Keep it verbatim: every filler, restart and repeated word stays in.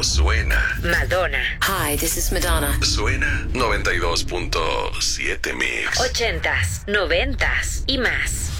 pero suena. Madonna. Hi, this is Madonna. Suena noventa y dos punto siete Mix. Ochentas, noventas y más.